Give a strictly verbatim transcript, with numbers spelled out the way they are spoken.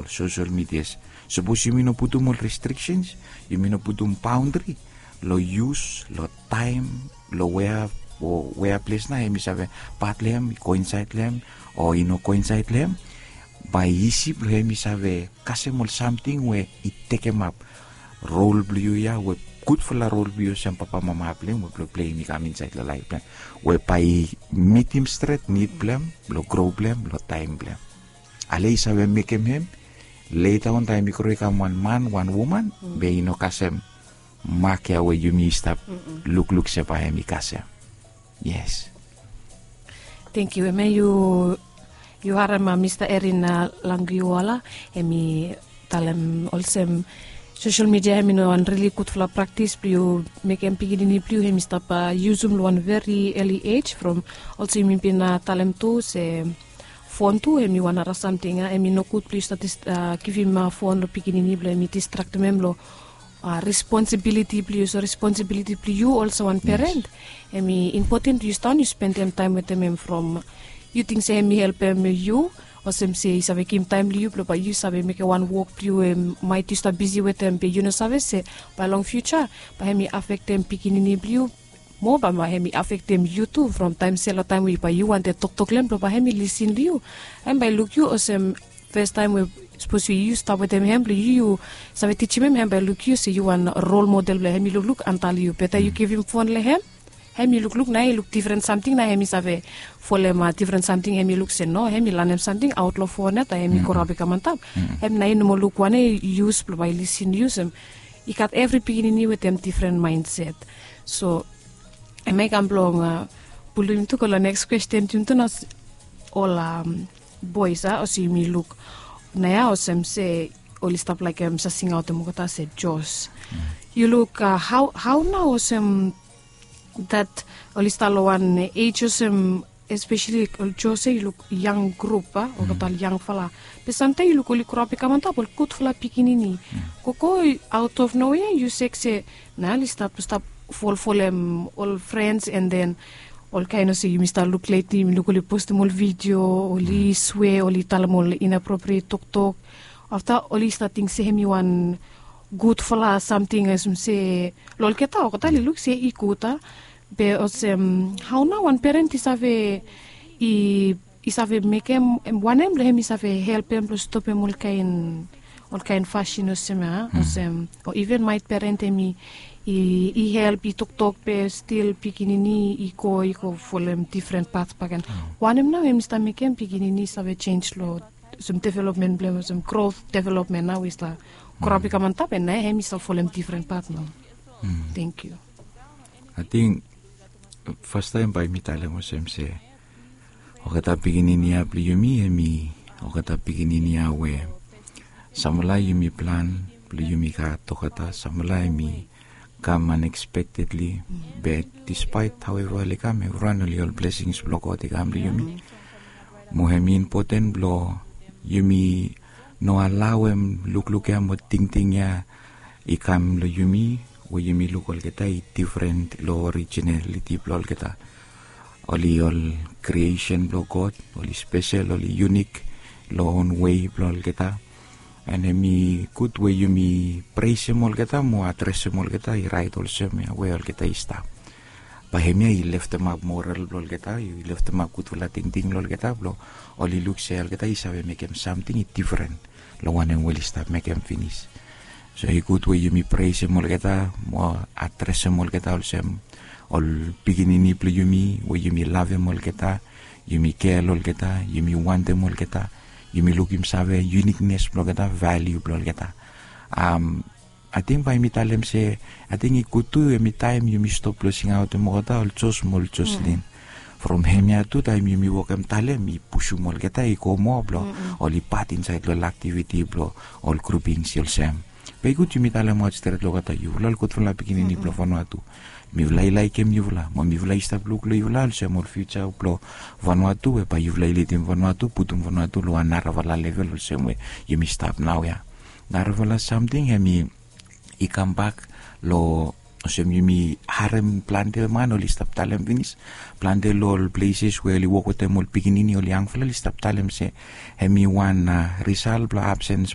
all social medias. Suppose you mean no putum all restrictions, you mean no putum boundary, lo use, lo time, lo where or where place na hemi save pat lem, coincide lem, or you know coincide lem. By isip lo hemi save kasemol something where it take him up. Role blue ya, we good for la role blue sem papa mama play, we play me come inside the life plan. We by meet him straight, need blem, lo grow blem, lo time blem. Ale save make him him. Later on time you come one man, one woman, mm. be ino kasem makia where you me stop look look sepa hemi kasem. Yes. Thank you. Eme you you harama Mister Erin Langiwala emi talem olsem social media emi no one really good for practice you make em pigini pliu hemi stop use um one very early age from also mimpina talem tu se phone tu emi wana something emi no good please that is uh, give him a phone lo pigini blo emi distract mem lo uh, responsibility please so responsibility please you also one parent yes. Emi important you stand you spend them time with them from you think say emi help em you or some say save kim time liu blo but you save make one walk you um, might you start busy with them but you know save say by long future but emi affect them pigini blue more by my hemi affect them you too from time sell time we by you want to talk talk them by hemi listen to you and by look you awesome first time we suppose you start with them him you so we teach him by look you see you one role model le hemi look look and tell you better you give him phone le him hemi look look na look different something na hemi save for le ma different something hemi look say no hemi learn him something out of phone na hemi korabe kamantap hemi na no look one use by listen use him you got every beginning with them different mindset so I make am blong uh, pulling to the next question to us all um, boys ah uh, see me look na ya o sem say all stuff like um sing out the mukata said Joss mm. you look uh, how how now sem that all stalo one age sem especially Joss you look young group ah uh, mm. o tal young fala but sometimes you look only crop kamanta pol kut fala pikinini mm. koko out of nowhere you say na li start stop fall fall um, all friends and then all kind of say you mister look lately you look only post them all video only mm. swear only tell them all inappropriate talk talk after only starting say him you one good for something as say lol keta o kata look say ikuta be os um, how now one parent is have i is have make him one em him is have help him to stop him all kind all kind fashion or sema mm. or even my parent me I, I help I talk talk pe still pikinini I ko I ko follow different paths pagan mm. one em now em sta make em pikinini save change lo some development blame some growth development now is la korapi kamanta pe na em is follow different path now mm. Thank you. I think first time by me tale mo sem se o kata pikinini a pliyumi emi o kata pikinini a we samala yumi plan pliyumi ka to kata samala emi come unexpectedly, mm. but despite however like me run all blessings block out the gamli yumi. Mohemi important blow yumi no allow him look look em what ting ting ya ikam lo yumi wo yumi look all kita different lo originality blow all kita only all creation blow God only special only unique lo own way blow all kita. And emi good way you me praise him all kita mo address him all kita I right also me way all kita ista. Bahemia I left them up moral all kita you left them up good for la ting ting all kita blo only look say all kita is have make him something different lo one and will stop make him finish. So he good way you me praise him all kita mo address him all kita also all beginning ni you me way you me love him all kita you me care all kita you me want them all kita. You may look him save uniqueness blogata value blogata. Um, I think by me tell him say I think it could do every time you may stop losing out the mogata also small jocelyn. From him ya two time you may walk him tell him me push you more geta I go more blo or the part inside the activity blo all groupings you'll sam. But good you may tell him what's the logata you will good from la beginning blo Vanuatu. Mi vlai like him you vla, mo mi vlai stop look lo you vla also more future blo Vanuatu e pa you vlai litim Vanuatu putum Vanuatu lo anara vala level also me you me stop now ya. Nara vala something he mi I come back lo also you me harem plante man or stop talem finish plante lo all places where you walk with them all beginning or young fella stop talem say he mi one uh, result blo absence